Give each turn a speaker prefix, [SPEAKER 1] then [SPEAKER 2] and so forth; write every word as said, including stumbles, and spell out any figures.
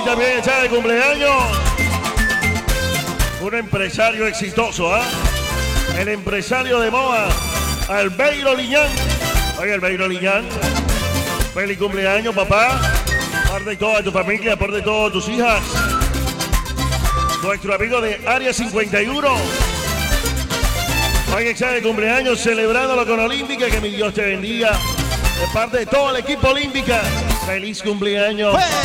[SPEAKER 1] Hoy también está de cumpleaños un empresario exitoso, ¿ah? ¿eh? El empresario de moda, Albeiro Liñán. Oye, Albeiro Liñán, feliz cumpleaños, papá. Por de toda tu familia, por de todas tus hijas. Nuestro amigo de Área cincuenta y uno. Hoy está de cumpleaños, celebrándolo con Olímpica. Que mi Dios te bendiga. De parte de todo el equipo Olímpica, feliz cumpleaños.